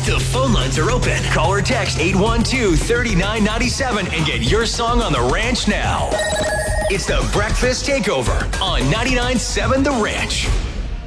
The phone lines are open. Call or text 812-3997 and get your song on the ranch now. It's the Breakfast Takeover on 99.7 The Ranch.